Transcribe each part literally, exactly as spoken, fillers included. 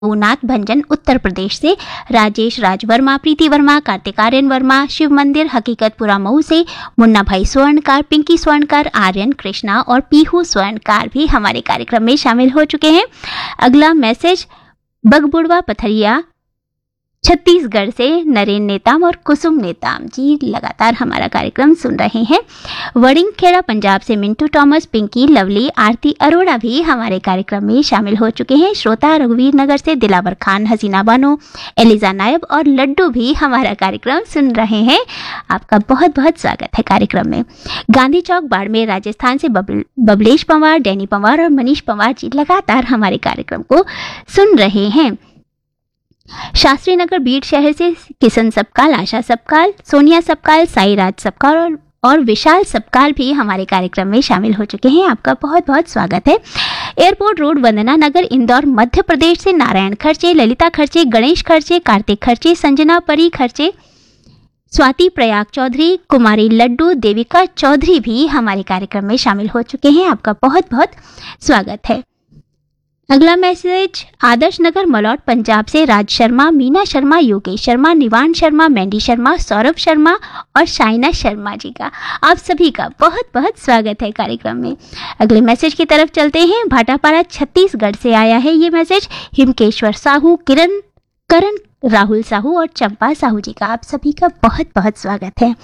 रघुनाथ भंजन उत्तर प्रदेश से, राजेश राज वर्मा, प्रीति वर्मा, कार्तिक आर्यन वर्मा, शिव मंदिर हकीकतपुरा मऊ से, मुन्ना भाई स्वर्णकार, पिंकी स्वर्णकार, आर्यन कृष्णा और पीहू स्वर्णकार भी हमारे कार्यक्रम में शामिल हो चुके हैं। अगला मैसेज बगबुड़वा पथरिया छत्तीसगढ़ से नरेन नेताम और कुसुम नेताम जी लगातार हमारा कार्यक्रम सुन रहे हैं। वड़िंगखेड़ा पंजाब से मिंटू टॉमस, पिंकी, लवली, आरती अरोड़ा भी हमारे कार्यक्रम में शामिल हो चुके हैं। श्रोता रघुवीर नगर से दिलावर खान, हसीना बानो, एलिजा नायब और लड्डू भी हमारा कार्यक्रम सुन रहे हैं। आपका बहुत बहुत स्वागत है कार्यक्रम में। गांधी चौक बाड़मेर राजस्थान से बबल, बबलेश पंवार, डैनी पंवार और मनीष पंवार जी लगातार हमारे कार्यक्रम को सुन रहे हैं। शास्त्री नगर बीड़ शहर से किशन सबकाल, आशा सबकाल, सोनिया सबकाल, साईराज सबकाल और, और विशाल सबकाल भी हमारे कार्यक्रम में शामिल हो चुके हैं। आपका बहुत बहुत स्वागत है। एयरपोर्ट रोड, वंदना नगर, इंदौर मध्य प्रदेश से नारायण खर्चे, ललिता खर्चे, गणेश खर्चे, कार्तिक खर्चे, संजना परी खर्चे, स्वाति प्रयाग चौधरी, कुमारी लड्डू, देविका चौधरी भी हमारे कार्यक्रम में शामिल हो चुके हैं। आपका बहुत बहुत स्वागत है। अगला मैसेज आदर्श नगर मलौट पंजाब से राज शर्मा, मीना शर्मा, योगेश शर्मा, निवान शर्मा, मैंडी शर्मा, सौरभ शर्मा और शाइना शर्मा जी का आप सभी का बहुत बहुत स्वागत है कार्यक्रम में। अगले मैसेज की तरफ चलते हैं। भाटापारा छत्तीसगढ़ से आया है ये मैसेज हिमकेश्वर साहू, किरण करण राहुल साहू और चंपा साहू जी का आप सभी का बहुत बहुत स्वागत है।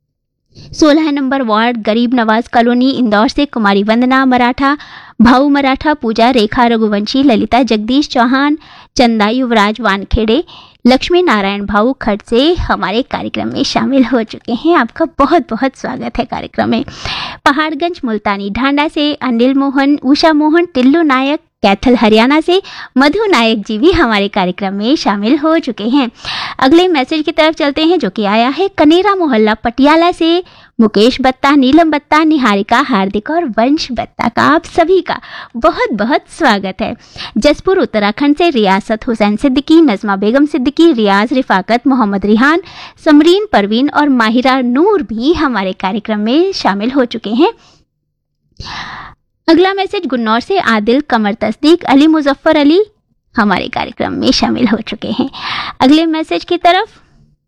सोलह नंबर वार्ड गरीब नवाज कॉलोनी इंदौर से कुमारी वंदना मराठा, भाऊ मराठा, पूजा, रेखा रघुवंशी, ललिता जगदीश चौहान, चंदा युवराज वानखेड़े, लक्ष्मी नारायण भाऊ खट से हमारे कार्यक्रम में शामिल हो चुके हैं। आपका बहुत बहुत स्वागत है कार्यक्रम में। पहाड़गंज मुल्तानी ढांडा से अनिल मोहन, उषा मोहन, टिल्लू नायक, कैथल हरियाणा से मधु नायक जी भी हमारे कार्यक्रम में शामिल हो चुके हैं। अगले मैसेज की तरफ चलते हैं जो कि आया है कनेरा मोहल्ला पटियाला से मुकेश बत्ता, नीलम बत्ता, निहारिका, हार्दिक और वंश बत्ता का आप सभी का बहुत बहुत स्वागत है। जसपुर उत्तराखंड से रियासत हुसैन सिद्दीकी, नजमा बेगम सिद्दीकी, रियाज, रिफाकत, मोहम्मद रिहान, समरीन परवीन और माहिरा नूर भी हमारे कार्यक्रम में शामिल हो चुके हैं। अगला मैसेज गुन्नौर से आदिल, कमर तस्दीक, अली मुजफ्फर अली हमारे कार्यक्रम में शामिल हो चुके हैं। अगले मैसेज की तरफ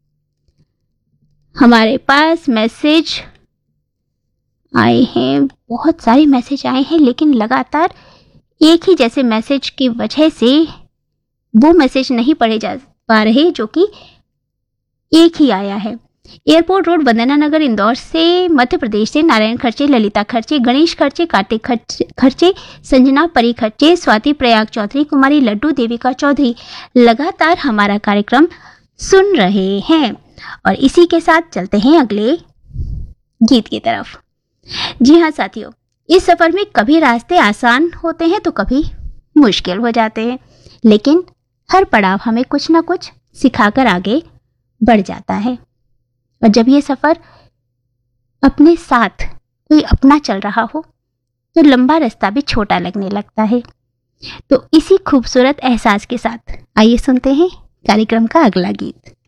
हमारे पास मैसेज आए हैं, बहुत सारे मैसेज आए हैं लेकिन लगातार एक ही जैसे मैसेज की वजह से वो मैसेज नहीं पढ़े जा पा रहे जो कि एक ही आया है। एयरपोर्ट रोड, वंदना नगर, इंदौर से मध्य प्रदेश से नारायण खर्चे, ललिता खर्चे, गणेश खर्चे, कार्तिक खर्चे, संजना परी खर्चे, स्वाति प्रयाग चौधरी, कुमारी लड्डू, देविका चौधरी लगातार हमारा कार्यक्रम सुन रहे हैं। और इसी के साथ चलते हैं अगले गीत की तरफ। जी हाँ साथियों, इस सफर में कभी रास्ते आसान होते हैं तो कभी मुश्किल हो जाते हैं, लेकिन हर पड़ाव हमें कुछ ना कुछ सिखाकर आगे बढ़ जाता है। और जब ये सफर अपने साथ कोई अपना चल रहा हो तो लंबा रास्ता भी छोटा लगने लगता है। तो इसी खूबसूरत एहसास के साथ आइए सुनते हैं कार्यक्रम का अगला गीत।